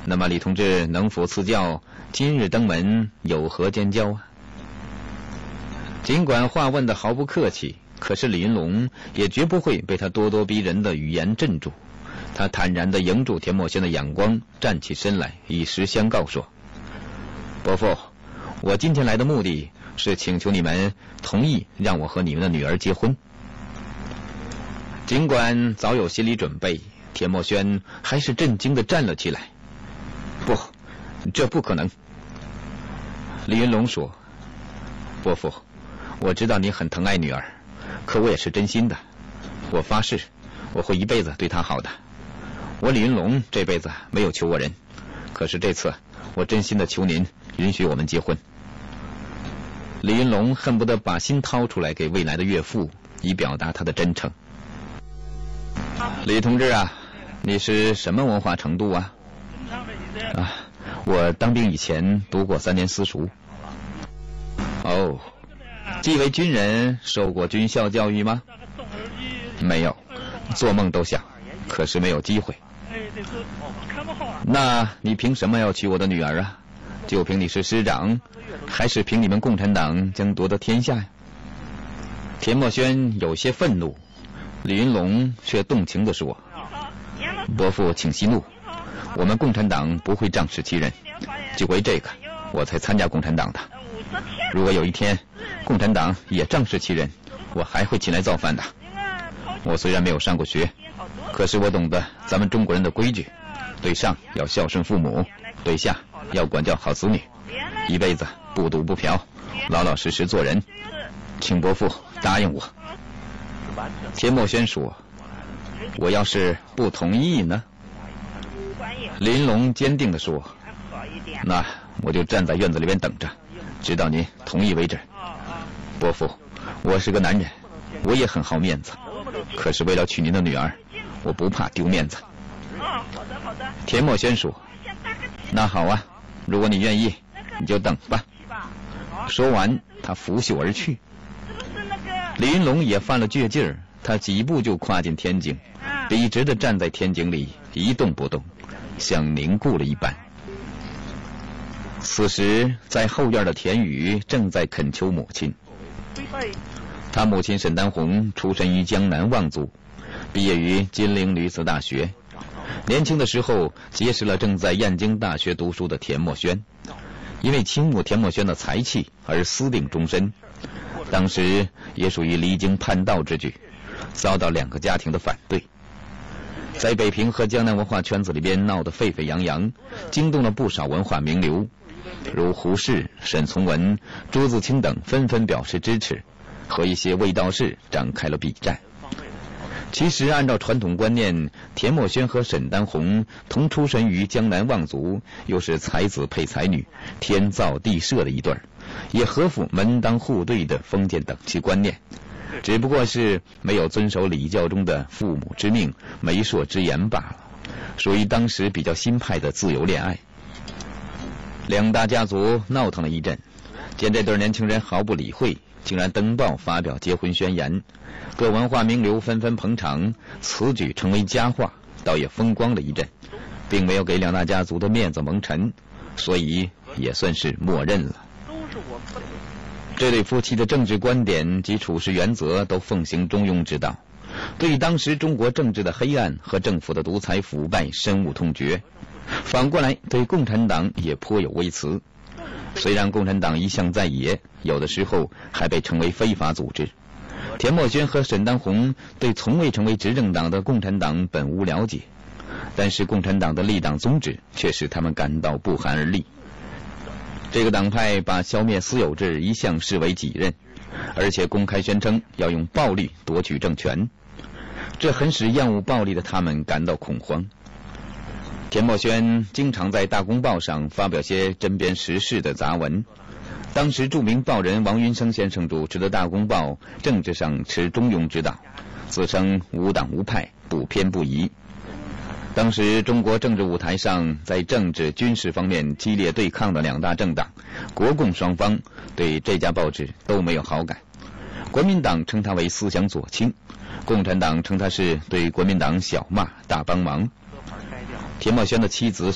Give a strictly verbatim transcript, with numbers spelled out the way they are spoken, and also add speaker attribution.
Speaker 1: 那么李同志能否赐教今日登门有何见教啊？尽管话问得毫不客气，可是李云龙也绝不会被他咄咄逼人的语言镇住。他坦然地迎住田默轩的眼光，站起身来，以实相告说：伯父，我今天来的目的是请求你们同意让我和你们的女儿结婚。尽管早有心理准备，田默轩还是震惊地站了起来。不，这不可能。李云龙说：伯父，我知道你很疼爱女儿，可我也是真心的。我发誓，我会一辈子对她好的。我李云龙这辈子没有求过人，可是这次我真心的求您允许我们结婚。李云龙恨不得把心掏出来给未来的岳父，以表达他的真诚。李同志啊，你是什么文化程度啊？啊，我当兵以前读过三年私塾。哦，既为军人，受过军校教育吗？没有，做梦都想，可是没有机会。那你凭什么要娶我的女儿啊？就凭你是师长，还是凭你们共产党将夺得天下呀？田默轩有些愤怒，李云龙却动情地说：伯父请息怒，我们共产党不会仗势欺人，就为这个我才参加共产党的。如果有一天共产党也仗势欺人，我还会起来造反的。我虽然没有上过学，可是我懂得咱们中国人的规矩，对上要孝顺父母，对下要管教好子女，一辈子不赌不嫖，老老实实做人。请伯父答应我。田默轩说：我要是不同意呢？林龙坚定地说：那我就站在院子里边等着，直到您同意为止。伯父，我是个男人，我也很好面子，可是为了娶您的女儿，我不怕丢面子。田默轩说：那好啊，如果你愿意，你就等吧。说完，他拂袖而去。李云龙也犯了倔劲儿，他几步就跨进天井，笔直地站在天井里一动不动，像凝固了一般。此时在后院的田宇正在恳求母亲。他母亲沈丹红出身于江南望族，毕业于金陵女子大学，年轻的时候结识了正在燕京大学读书的田默轩，因为倾慕田默轩的才气而私定终身。当时也属于离经叛道之举，遭到两个家庭的反对，在北平和江南文化圈子里边闹得沸沸扬扬，惊动了不少文化名流，如胡适、沈从文、朱自清等纷纷表示支持，和一些卫道士展开了笔战。其实按照传统观念，田默轩和沈丹红同出身于江南望族，又是才子配才女，天造地设的一对儿，也合乎门当户对的封建等级观念，只不过是没有遵守礼教中的父母之命、媒妁之言罢了，属于当时比较新派的自由恋爱。两大家族闹腾了一阵，见这对年轻人毫不理会，竟然登报发表结婚宣言，各文化名流纷纷捧场，此举成为佳话，倒也风光了一阵，并没有给两大家族的面子蒙尘，所以也算是默认了。这对夫妻的政治观点及处事原则都奉行中庸之道，对当时中国政治的黑暗和政府的独裁腐败深恶痛绝，反过来对共产党也颇有微词。虽然共产党一向在野，有的时候还被称为非法组织，田默轩和沈丹红对从未成为执政党的共产党本无了解，但是共产党的立党宗旨却使他们感到不寒而栗。这个党派把消灭私有制一向视为己任，而且公开宣称要用暴力夺取政权，这很使厌恶暴力的他们感到恐慌。田默轩经常在《大公报》上发表些针砭时事的杂文，当时著名报人王云生先生主持的《大公报》政治上持中庸之道，自称无党无派，不偏不倚。当时中国政治舞台上在政治军事方面激烈对抗的两大政党国共双方对这家报纸都没有好感，国民党称他为思想左倾，共产党称他是对国民党小骂大帮忙。田默轩的妻子